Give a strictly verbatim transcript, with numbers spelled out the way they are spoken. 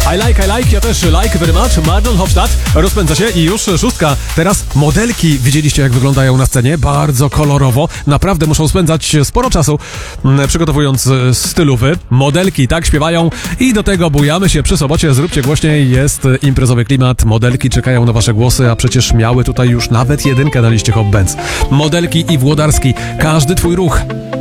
I like, I like, ja też like very much. Marlon Hofstadt rozpędza się i już szóstka. Teraz modelki. Widzieliście, jak wyglądają na scenie? Bardzo kolorowo. Naprawdę muszą spędzać sporo czasu m, przygotowując stylowy. Modelki tak śpiewają i do tego bujamy się przy sobocie. Zróbcie głośniej, jest imprezowy klimat. Modelki czekają na wasze głosy, a przecież miały tutaj już nawet jedynkę na liście Hot Bands. Modelki i Włodarski. Każdy twój ruch